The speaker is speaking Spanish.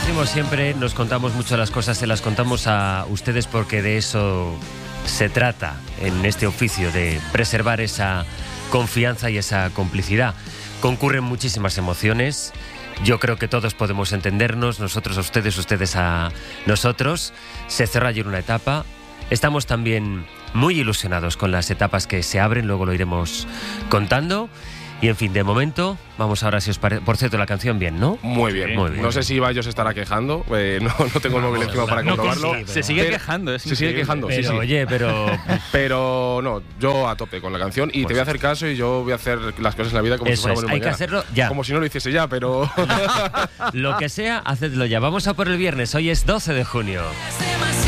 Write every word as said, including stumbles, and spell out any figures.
decimos siempre, nos contamos mucho las cosas, se las contamos a ustedes porque de eso se trata en este oficio, de preservar esa confianza y esa complicidad. Concurren muchísimas emociones. Yo creo que todos podemos entendernos, nosotros a ustedes, ustedes a nosotros. Se cerró ayer una etapa. Estamos también muy ilusionados con las etapas que se abren, luego lo iremos contando. Y en fin, de momento, vamos ahora, si os parece. Por cierto, la canción bien, ¿no? Muy bien. Muy bien. No sé si Ibai se estará quejando, eh, no, no tengo el móvil encima para no, comprobarlo. sí, se sigue pero, quejando, es Se sigue increíble. quejando, Pero sí, sí. oye, pero... Pero no, yo a tope con la canción y Pues te voy a hacer caso y yo voy a hacer las cosas en la vida como Eso si fuéramos es, el hay que mañana. hacerlo ya. Como si no lo hiciese ya, pero… Lo que sea, hacedlo ya. Vamos a por el viernes. Hoy es doce de junio.